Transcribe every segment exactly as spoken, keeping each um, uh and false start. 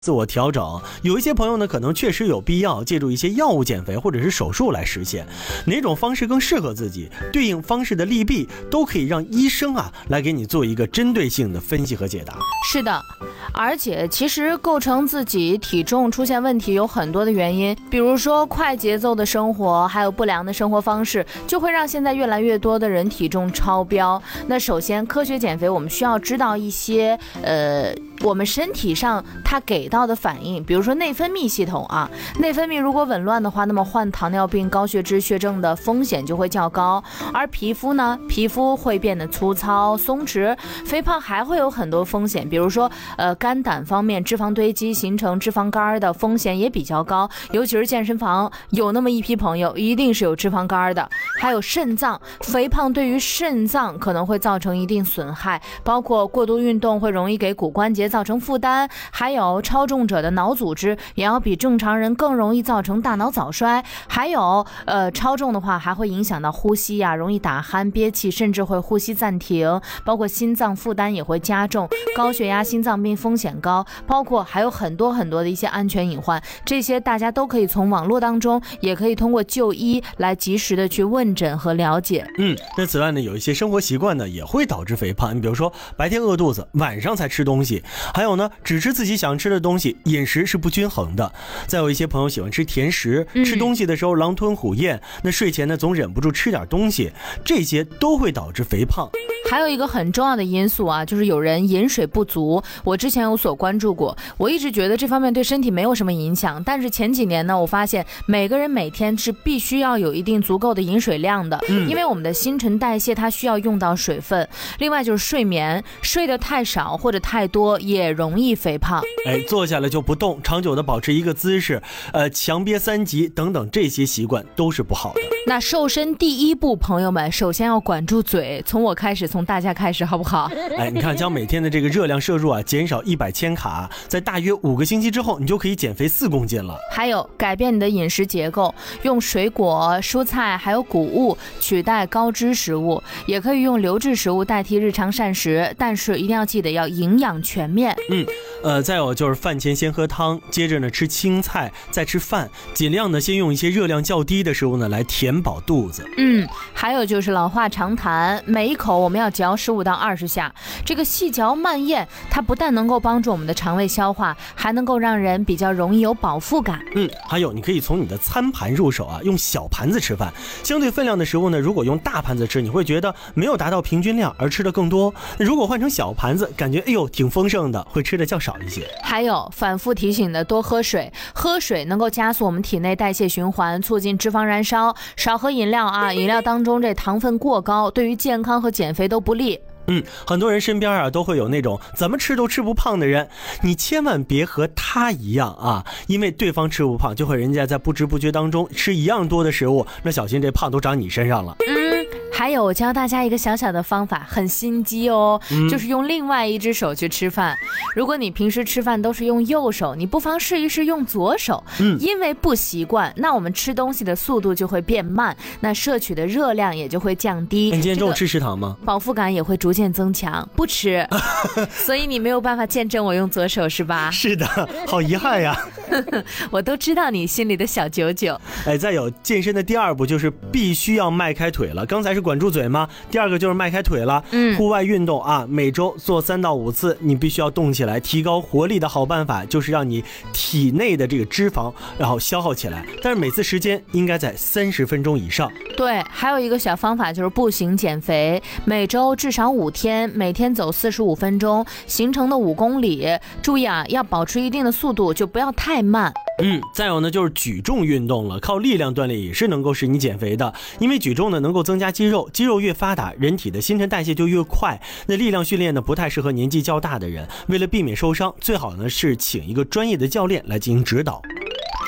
自我调整，有一些朋友呢，可能确实有必要借助一些药物减肥或者是手术来实现。哪种方式更适合自己，对应方式的利弊，都可以让医生啊来给你做一个针对性的分析和解答。 是的，而且其实构成自己体重出现问题有很多的原因，比如说快节奏的生活，还有不良的生活方式，就会让现在越来越多的人体重超标。那首先，科学减肥我们需要知道一些呃。我们身体上它给到的反应，比如说内分泌系统啊，内分泌如果紊乱的话，那么患糖尿病、高血脂、血症的风险就会较高。而皮肤呢，皮肤会变得粗糙、松弛，肥胖还会有很多风险，比如说呃肝胆方面脂肪堆积形成脂肪肝的风险也比较高，尤其是健身房有那么一批朋友一定是有脂肪肝的。还有肾脏，肥胖对于肾脏可能会造成一定损害，包括过度运动会容易给骨关节造成负担，还有超重者的脑组织也要比正常人更容易造成大脑早衰，还有呃超重的话还会影响到呼吸呀、啊，容易打鼾憋气，甚至会呼吸暂停，包括心脏负担也会加重，高血压、心脏病风险高，包括还有很多很多的一些安全隐患，这些大家都可以从网络当中，也可以通过就医来及时的去问诊和了解。 嗯，那此外呢，有一些生活习惯呢也会导致肥胖，你比如说白天饿肚子，晚上才吃东西。还有呢，只吃自己想吃的东西，饮食是不均衡的。再有一些朋友喜欢吃甜食，吃东西的时候狼吞虎咽，那睡前呢总忍不住吃点东西，这些都会导致肥胖。 还有一个很重要的因素啊，就是有人饮水不足。我之前有所关注过，我一直觉得这方面对身体没有什么影响，但是前几年呢，我发现每个人每天是必须要有一定足够的饮水量的，嗯、因为我们的新陈代谢它需要用到水分。另外就是睡眠，睡得太少或者太多也容易肥胖。 哎，坐下来就不动，长久的保持一个姿势，呃，强憋三级等等，这些习惯都是不好的。 那瘦身第一步，朋友们，首先要管住嘴，从我开始，从大家开始，好不好？ 哎，你看，将每天的这个热量摄入啊减少一百千卡，在大约五个星期之后，你就可以减肥四公斤了。 还有，改变你的饮食结构，用水果、蔬菜还有谷物取代高脂食物，也可以用流质食物代替日常膳食，但是一定要记得要营养全面。 嗯，呃，再有就是饭前先喝汤，接着呢吃青菜，再吃饭，尽量呢先用一些热量较低的食物呢来填饱肚子。 嗯，还有就是老话常谈，每一口我们要嚼十五到二十下，这个细嚼慢咽，它不但能够帮助我们的肠胃消化，还能够让人比较容易有饱腹感。 嗯，还有你可以从你的餐盘入手啊，用小盘子吃饭。相对分量的食物呢，如果用大盘子吃，你会觉得没有达到平均量而吃的更多。如果换成小盘子，感觉哎呦挺丰盛的，会吃的较少一些。 还有反复提醒的多喝水，喝水能够加速我们体内代谢循环，促进脂肪燃烧。少喝饮料啊，饮料当中这糖分过高，对于健康和减肥都不利。 嗯，很多人身边啊都会有那种怎么吃都吃不胖的人，你千万别和他一样啊，因为对方吃不胖，就和人家在不知不觉当中吃一样多的食物，那小心这胖都长你身上了。 嗯，还有我教大家一个小小的方法，很心机哦、嗯、就是用另外一只手去吃饭。如果你平时吃饭都是用右手，你不妨试一试用左手。嗯，因为不习惯，那我们吃东西的速度就会变慢，那摄取的热量也就会降低。 你今天中午吃食堂吗？ 饱腹感也会逐渐增强。不吃所以你没有办法见证我用左手是吧？ 是的，好遗憾呀我都知道你心里的小九九。 哎，再有健身的第二步就是必须要迈开腿了。刚才是管住嘴吗？第二个就是迈开腿了。嗯，户外运动啊，每周做三到五次，你必须要动起来，提高活力的好办法就是让你体内的这个脂肪然后消耗起来，但是每次时间应该在三十分钟以上。 对，还有一个小方法就是步行减肥，每周至少五天，每天走四十五分钟，行程的五公里。注意啊，要保持一定的速度，就不要太慢。 嗯，再有呢就是举重运动了，靠力量锻炼也是能够使你减肥的，因为举重呢能够增加肌肉，肌肉越发达，人体的新陈代谢就越快。那力量训练呢不太适合年纪较大的人，为了避免受伤，最好呢是请一个专业的教练来进行指导。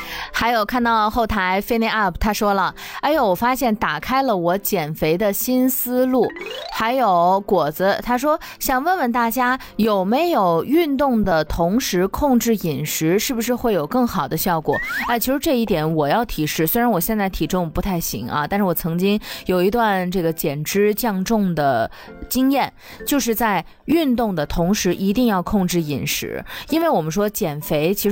还有看到后台 Fini Up 他说了，哎呦，我发现打开了我减肥的新思路。还有果子他说，想问问大家有没有运动的同时控制饮食，是不是会有更好的效果？哎，其实这一点我要提示，虽然我现在体重不太行啊，但是我曾经有一段这个减脂降重的经验，就是在运动的同时一定要控制饮食，因为我们说减肥其实